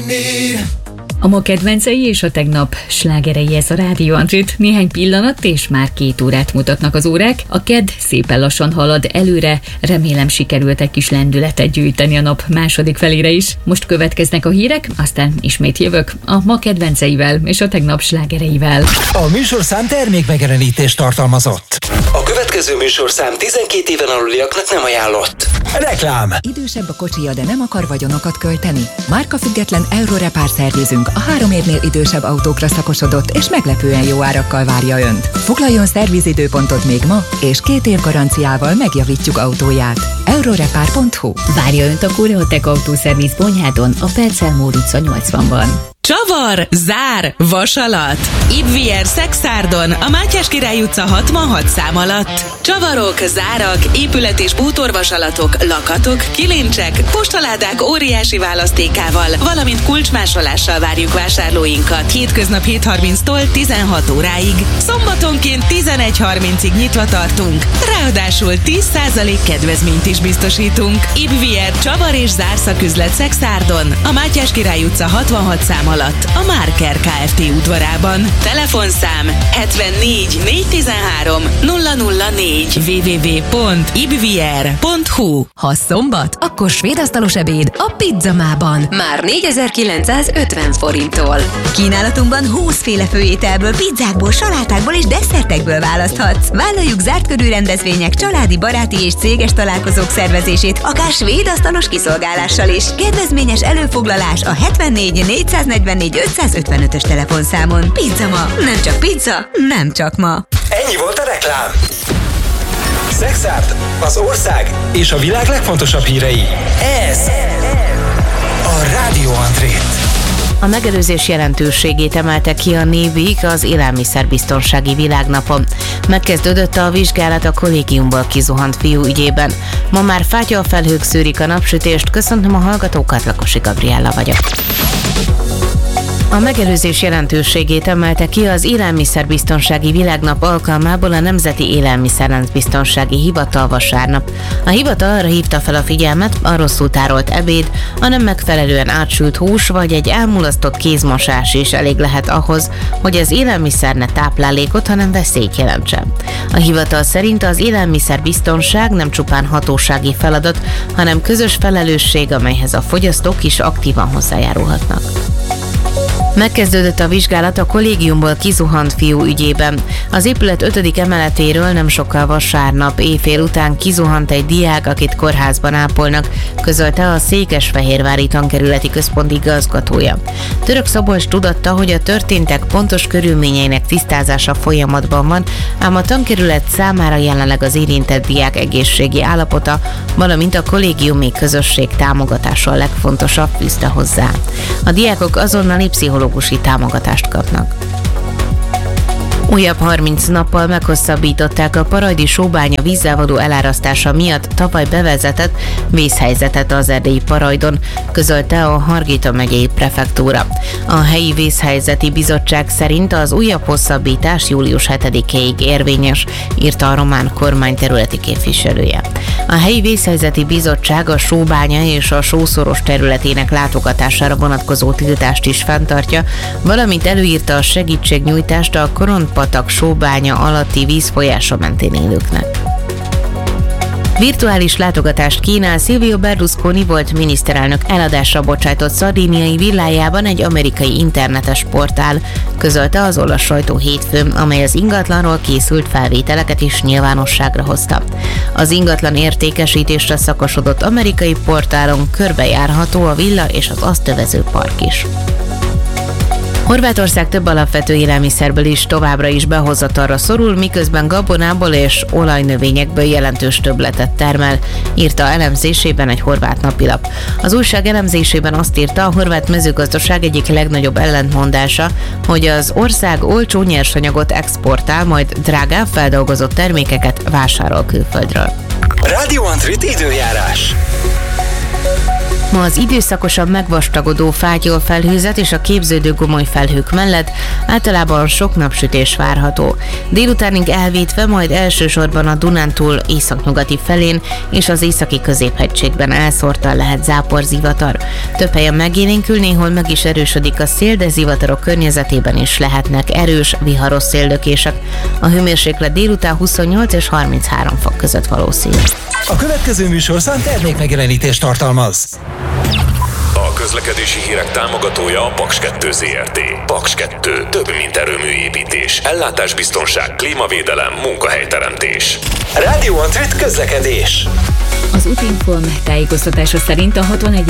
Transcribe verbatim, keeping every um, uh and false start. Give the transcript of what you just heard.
A ma kedvencei és a tegnap slágerei, ez a Rádió Andrit. Néhány pillanat és már két órát mutatnak az órák. A kedd szépen lassan halad előre, remélem sikerült egy kis lendületet gyűjteni a nap második felére is. Most következnek a hírek, aztán ismét jövök a ma kedvenceivel és a tegnap slágereivel. A műsorszám termékmegjelenítést tartalmazott. A következő műsorszám tizenkét éven aluliaknak nem ajánlott. Reklám. Idősebb a kocsija, de nem akar vagyonokat költeni? Márkafüggetlen Eurorepár szervizünk a három évnél idősebb autókra szakosodott és meglepően jó árakkal várja Önt. Foglaljon szervizidőpontot még ma, és két év garanciával megjavítjuk autóját. eurorepár pont hu. Várja Önt a Koreotech Autószerviz Bonyhádon, a Percelmór utca nyolcvanban. Csavar, zár, vasalat. Ibvier Szexárdon, a Mátyás Király utca hatvanhat szám alatt. Csavarok, zárak, épület- és bútorvasalatok, lakatok, kilincsek, postaládák óriási választékával, valamint kulcsmásolással várjuk vásárlóinkat. Hétköznap hét harminctól tizenhat óráig. Szombatonként tizenegy harmincig nyitva tartunk. Ráadásul tíz százalék kedvezményt is biztosítunk. Ibvier Csavar és zárszaküzlet Szexárdon, a Mátyás Király utca hatvanhat szám alatt, a Márker Kft. Udvarában. Telefonszám hetvennégy négyszáztizenhárom nulla nulla négy double-u double-u double-u pont ibvier pont hu. Ha szombat, akkor svéd asztalos ebéd a Pizzamában. Már négyezer-kilencszázötven forinttól. Kínálatunkban húszféle főételből, pizzákból, salátákból és desszertekből választhatsz. Vállaljuk zárt körű rendezvények, családi, baráti és céges találkozók szervezését, akár svéd asztalos kiszolgálással is. Kedvezményes előfoglalás a hetvennégy négyszáznegyvennégy ötszázötvenötös telefonszámon. Pizzama, nem csak pizza, nem csak ma. Ennyi volt a reklám. Szexárd, az ország és a világ legfontosabb hírei. Ez a Rádió Andrit. A megelőzés jelentőségét emelte ki a Névik az Élelmiszerbiztonsági Világnapon. Megkezdődött a vizsgálat a kollégiumból kizuhant fiú ügyében. Ma már fátyolfelhők szűrik a napsütést. Köszöntöm a hallgatókat, Lakosi Gabriella vagyok. A megelőzés jelentőségét emelte ki az Élelmiszerbiztonsági Világnap alkalmából a Nemzeti Élelmiszerláncbiztonsági Hivatal vasárnap. A hivatal arra hívta fel a figyelmet, a rosszul tárolt ebéd, a nem megfelelően átsült hús vagy egy elmulasztott kézmosás is elég lehet ahhoz, hogy az élelmiszer ne táplálékot, hanem veszélyt jelentsen. A hivatal szerint az élelmiszerbiztonság nem csupán hatósági feladat, hanem közös felelősség, amelyhez a fogyasztók is aktívan hozzájárulhatnak. Megkezdődött a vizsgálat a kollégiumból kizuhant fiú ügyében. Az épület ötödik emeletéről nem sokkal vasárnap éjfél után kizuhant egy diák, akit kórházban ápolnak, közölte a Székesfehérvári Tankerületi Központ igazgatója. Török Szabolcs tudatta, hogy a történtek pontos körülményeinek tisztázása folyamatban van, ám a tankerület számára jelenleg az érintett diák egészségi állapota, valamint a kollégiumi közösség támogatása a legfontosabb, fűzte hozzá. A diákok azonnali pszichológusi támogatást kapnak. Újabb harminc nappal meghosszabbították a Parajdi Sóbánya vízzelvadó elárasztása miatt tavaly bevezetett vészhelyzetet az erdélyi Parajdon, közölte a Hargita megyei prefektúra. A helyi vészhelyzeti bizottság szerint az újabb hosszabbítás július hetedikéig érvényes, írta a román kormány területi képviselője. A helyi vészhelyzeti bizottság a Sóbánya és a Sószoros területének látogatására vonatkozó tiltást is fenntartja, valamint előírta a segítségnyújtást a Korontpatak Sóbánya alatti vízfolyása mentén élőknek. Virtuális látogatást kínál Silvio Berlusconi volt miniszterelnök eladásra bocsájtott szardíniai villájában egy amerikai internetes portál, közölte az olasz sajtó hétfőn, amely az ingatlanról készült felvételeket is nyilvánosságra hozta. Az ingatlan értékesítésre szakosodott amerikai portálon körbejárható a villa és az azt övező park is. Horvátország több alapvető élelmiszerből is továbbra is behozatalra szorul, miközben gabonából és olajnövényekből jelentős többletet termel, írta elemzésében egy horvát napilap. Az újság elemzésében azt írta, a horvát mezőgazdaság egyik legnagyobb ellentmondása, hogy az ország olcsó nyersanyagot exportál, majd drágább feldolgozott termékeket vásárol külföldről. Rádió Andrit időjárás. Ma az időszakosabb megvastagodó fátyolfelhőzet és a képződő gomoly felhők mellett általában sok napsütés várható. Délutánig elvétve, majd elsősorban a Dunántúl északnyugati felén és az északi középhegységben elszórtan lehet záporzivatar. Több helyen megélénkül, néhol meg is erősödik a szél, de zivatarok környezetében is lehetnek erős, viharos széllökések. A hőmérséklet délután huszonnyolc és harminchárom fok között valószínű. A következő műsorszám termékmegjelenítést tartalmaz. A közlekedési hírek támogatója a Paks kettő Zrt. Paks kettő. Több, mint erőműépítés. Ellátásbiztonság, klímavédelem, munkahelyteremtés. Rádió Antrit közlekedés. Az Utinform tájékoztatása szerint a hatvanegy